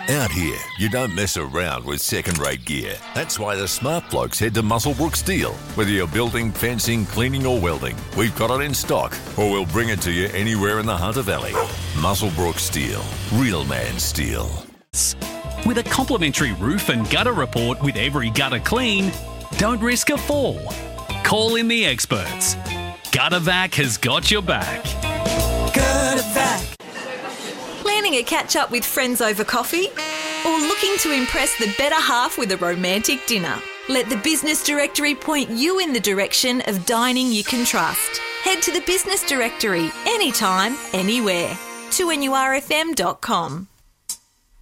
Out here, you don't mess around with second-rate gear. That's why the smart blokes head to Muswellbrook Steel. Whether you're building, fencing, cleaning or welding, we've got it in stock, or we'll bring it to you anywhere in the Hunter Valley. Muswellbrook Steel. Real man steel. With a complimentary roof and gutter report with every gutter clean, don't risk a fall. Call in the experts. GutterVac has got your back. GutterVac. Planning a catch-up with friends over coffee? Or looking to impress the better half with a romantic dinner? Let the Business Directory point you in the direction of dining you can trust. Head to the Business Directory anytime, anywhere. 2NURFM.com.